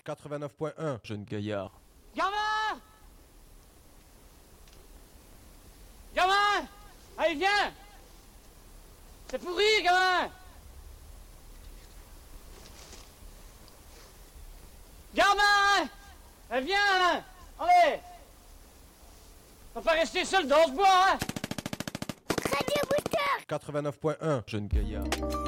89.1, jeune gaillard. Gamin! Gamin! Allez, viens! C'est pourri, gamin! Gamin! Allez, viens! Allez! On va pas rester seul dans ce bois, hein! Radio Booster! 89.1, Jeune gaillard.